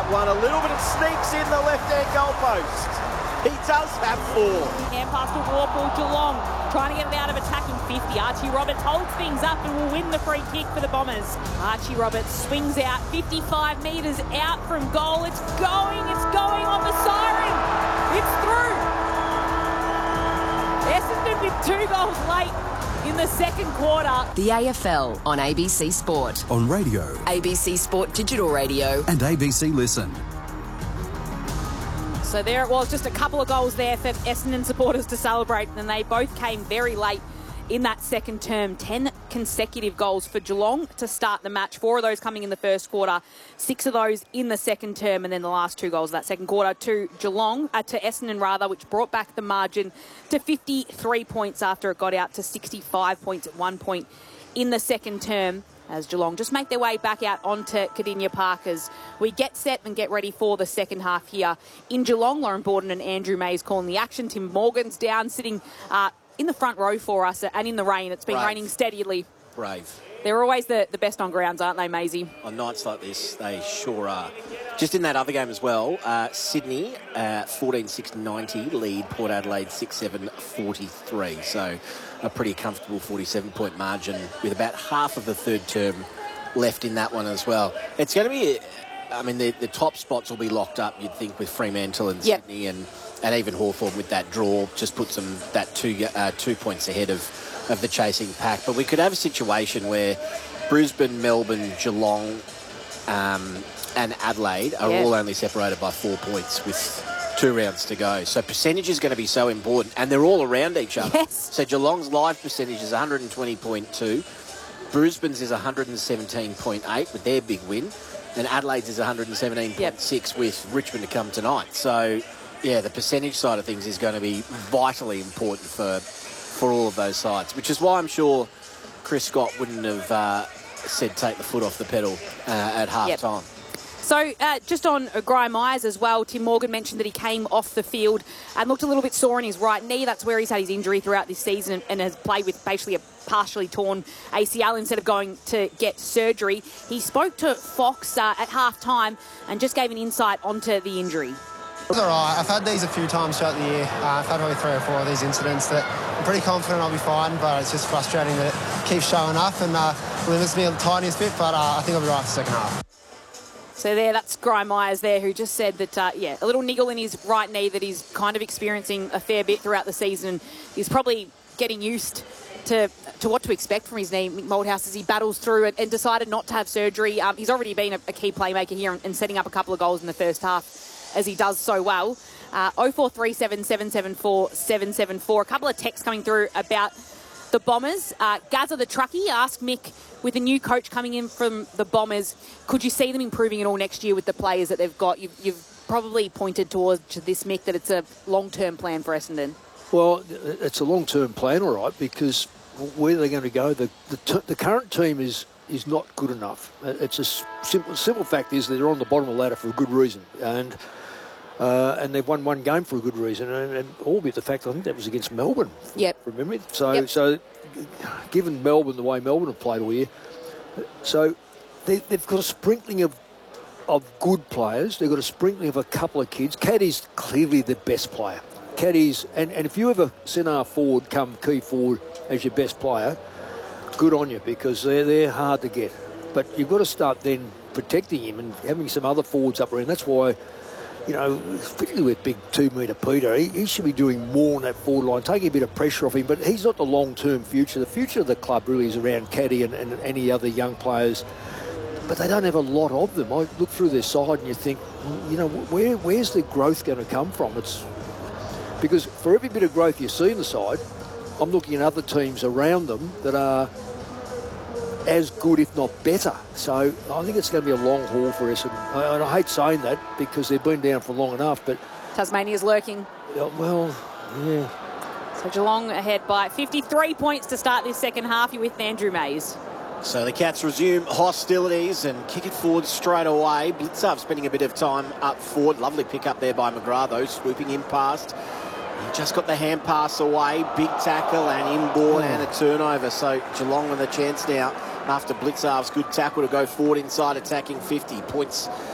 that one. A little bit of sneaks in the left-hand goalpost. He does have 4. Hand pass to Warple, Geelong, trying to get it out of attacking 50. Archie Roberts holds things up and will win the free kick for the Bombers. Archie Roberts swings out 55 metres out from goal. It's going on the siren. It's through. Essendon with 2 goals late in the second quarter. The AFL on ABC Sport. On radio. ABC Sport Digital Radio. And ABC Listen. So there it was, just a couple of goals there for Essendon supporters to celebrate, and they both came very late in that second term. 10 consecutive goals for Geelong to start the match. 4 of those coming in the first quarter, 6 of those in the second term, and then the last 2 goals of that second quarter to Essendon, which brought back the margin to 53 points after it got out to 65 points at one point in the second term, as Geelong just make their way back out onto Cardinia Park as we get set and get ready for the second half here in Geelong. Lauren Borden and Andrew Mays calling the action. Tim Morgan's down, sitting in the front row for us, and in the rain. It's been raining steadily. Brave. They're always the best on grounds, aren't they, Maisie? On nights like this, they sure are. Just in that other game as well, Sydney 14-6-90 lead Port Adelaide 6-7-43. So a pretty comfortable 47-point margin with about half of the third term left in that one as well. It's going to be, the top spots will be locked up, you'd think, with Fremantle and Sydney and even Hawthorn with that draw. Just puts them that 2 points ahead of the chasing pack. But we could have a situation where Brisbane, Melbourne, Geelong and Adelaide are all only separated by 4 points with 2 rounds to go. So percentage is going to be so important, and they're all around each other. Yes. So Geelong's live percentage is 120.2. Brisbane's is 117.8 with their big win, and Adelaide's is 117.6 with Richmond to come tonight. So, yeah, the percentage side of things is going to be vitally important for all of those sides, which is why I'm sure Chris Scott wouldn't have said take the foot off the pedal at half-time. So just on Guy Myers as well, Tim Morgan mentioned that he came off the field and looked a little bit sore in his right knee. That's where he's had his injury throughout this season and has played with basically a partially torn ACL instead of going to get surgery. He spoke to Fox at half-time and just gave an insight onto the injury. It's all right. I've had these a few times throughout the year. I've had probably 3 or 4 of these incidents that I'm pretty confident I'll be fine, but it's just frustrating that it keeps showing up and limits me a tiniest bit, but I think I'll be right for the second half. So that's Guy Myers there, who just said that, a little niggle in his right knee that he's kind of experiencing a fair bit throughout the season. He's probably getting used to what to expect from his knee, Mick Malthouse, as he battles through it and decided not to have surgery. He's already been a key playmaker here and setting up a couple of goals in the first half, as he does so well. 0437 774 774. A couple of texts coming through about the Bombers. Gazza the Truckie asked Mick, with a new coach coming in from the Bombers, could you see them improving it all next year with the players that they've got? You've probably pointed towards this, Mick, that it's a long-term plan for Essendon. Well, it's a long-term plan, all right, because where they're going to go, the current team is not good enough. It's a simple fact is that they're on the bottom of the ladder for a good reason, and they've won 1 game for a good reason, and albeit the fact, I think that was against Melbourne. Yep. From memory. So given Melbourne the way Melbourne have played all year, so they've got a sprinkling of good players. They've got a sprinkling of a couple of kids. Caddy's clearly the best player. Caddy's, and if you ever centre forward come key forward as your best player, good on you, because they're hard to get. But you've got to start then protecting him and having some other forwards up around. That's why, particularly with big 2-metre Peter, he should be doing more on that forward line, taking a bit of pressure off him, but he's not the long-term future. The future of the club really is around Caddy and any other young players, but they don't have a lot of them. I look through their side and you think, where's the growth going to come from? It's because for every bit of growth you see in the side, I'm looking at other teams around them that are as good, if not better. So I think it's going to be a long haul for us. And I hate saying that because they've been down for long enough. But Tasmania's lurking. Well, yeah. So Geelong ahead by 53 points to start this second half. You're with Andrew Mays. So the Cats resume hostilities and kick it forward straight away. Blicavs spending a bit of time up forward. Lovely pick up there by McGrath, though, swooping in past. He just got the hand pass away. Big tackle and inboard and a turnover. So Geelong with a chance now after Blicavs' good tackle to go forward inside attacking 50. Points